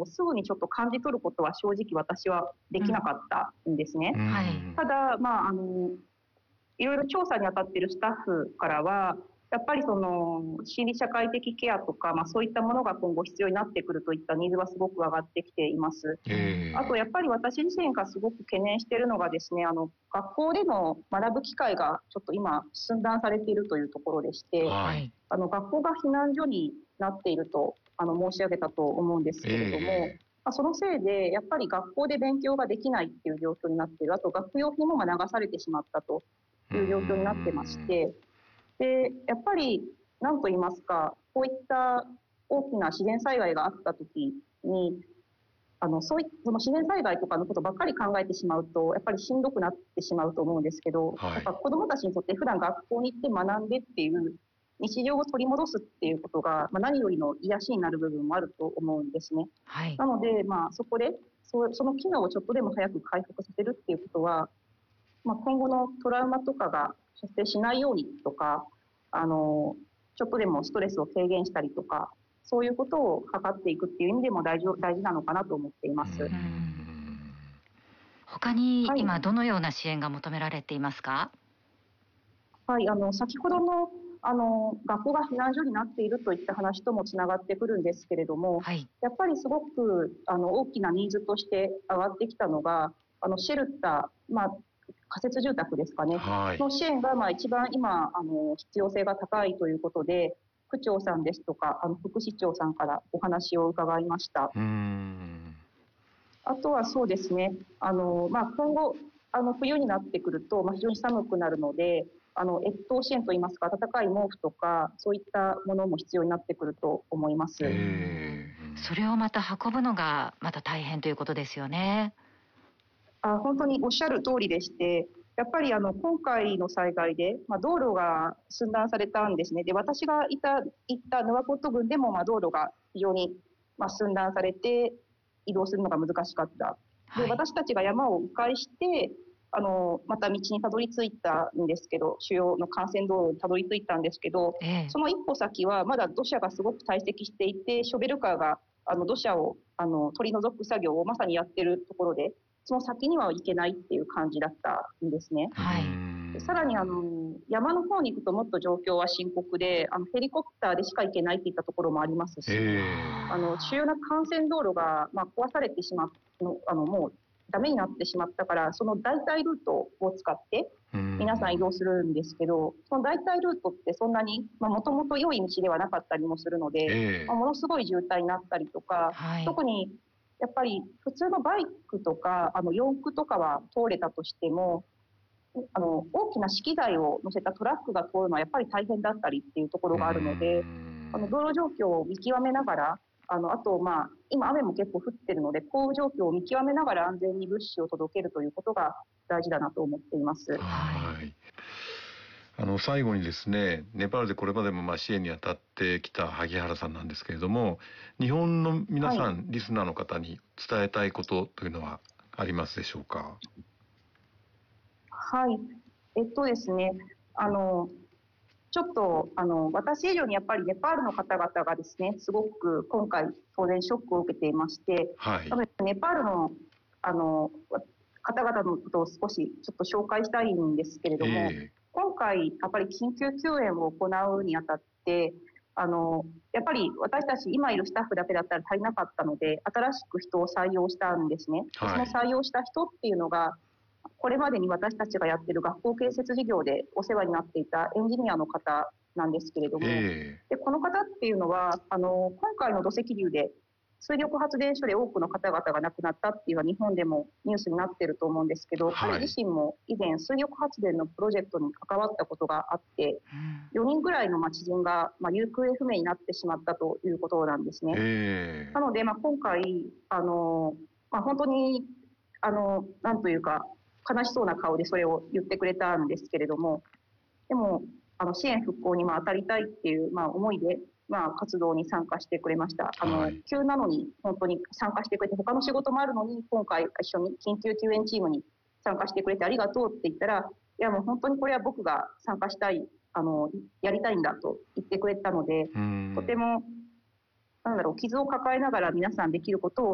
すぐにちょっと感じ取ることは正直私はできなかったんですね。ただ、いろいろ調査に当たっているスタッフからは、やっぱりその心理社会的ケアとか、そういったものが今後必要になってくるといったニーズはすごく上がってきています。あとやっぱり私自身がすごく懸念しているのがですね、学校での学ぶ機会がちょっと今寸断されているというところでして、学校が避難所になっていると申し上げたと思うんですけれども、そのせいでやっぱり学校で勉強ができないっていう状況になっている。あと学用品も流されてしまったという状況になってまして、でやっぱり何と言いますか、こういった大きな自然災害があった時にその自然災害とかのことばっかり考えてしまうとやっぱりしんどくなってしまうと思うんですけど、やっぱ子どもたちにとって普段学校に行って学んでっていう日常を取り戻すっていうことが、何よりの癒しになる部分もあると思うんですね。なので、そこでその機能をちょっとでも早く回復させるっていうことは、今後のトラウマとかが発生しないようにとか、ちょっとでもストレスを軽減したりとか、そういうことを図っていくっていう意味でも大事なのかなと思っています。 他に今どのような支援が求められていますか？ 先ほどの学校が避難所になっているといった話ともつながってくるんですけれども、やっぱりすごく大きなニーズとして上がってきたのがシェルター、仮設住宅ですかね、の支援が一番今必要性が高いということで、区長さんですとか副市長さんからお話を伺いました。あとはそうですね、今後冬になってくると、非常に寒くなるので越冬支援といいますか、暖かい毛布とかそういったものも必要になってくると思います。 それをまた運ぶのがまた大変ということですよね。 本当におっしゃる通りでして、やっぱり今回の災害で、道路が寸断されたんですね。で、私が行ったヌワコット郡でも道路が非常に寸断されて移動するのが難しかった。で、私たちが山を迂回してまた道にたどり着いたんですけど、主要の幹線道路にたどり着いたんですけど、その一歩先はまだ土砂がすごく堆積していて、ショベルカーが土砂を取り除く作業をまさにやってるところで、その先には行けないっていう感じだったんですね。さらに山の方に行くともっと状況は深刻で、ヘリコプターでしか行けないっていったところもありますし、主要な幹線道路が壊されてしまうもうダメになってしまったから、その代替ルートを使って皆さん移動するんですけど、その代替ルートってそんなにもともと良い道ではなかったりもするので、ものすごい渋滞になったりとか、特にやっぱり普通のバイクとか四駆とかは通れたとしても、大きな資機材を乗せたトラックが通るのはやっぱり大変だったりっていうところがあるので、道路状況を見極めながら、あと今雨も結構降ってるので、降雨状況を見極めながら安全に物資を届けるということが大事だなと思っています。 最後にですね、ネパールでこれまでも支援に当たってきた萩原さんなんですけれども、日本の皆さん、リスナーの方に伝えたいことというのはありますでしょうか？ ですね、ちょっと私以上にやっぱりネパールの方々がですね、すごく今回当然ショックを受けていまして、ネパールの方々のことを少しちょっと紹介したいんですけれども、今回やっぱり緊急救援を行うにあたってやっぱり私たち今いるスタッフだけだったら足りなかったので、新しく人を採用したんですね。その採用した人っていうのがこれまでに私たちがやっている学校建設事業でお世話になっていたエンジニアの方なんですけれども、でこの方っていうのは今回の土石流で水力発電所で多くの方々が亡くなったっていうのは日本でもニュースになっていると思うんですけど、彼自身も以前水力発電のプロジェクトに関わったことがあって、4人ぐらいの知人が行方不明になってしまったということなんですね。なので今回本当になんというか悲しそうな顔でそれを言ってくれたんですけれども、でも支援復興に当たりたいっていう思いで活動に参加してくれました。急なのに本当に参加してくれて、他の仕事もあるのに今回一緒に緊急救援チームに参加してくれてありがとうって言ったら、いやもう本当にこれは僕が参加したいやりたいんだと言ってくれたので、とても傷を抱えながら皆さんできることを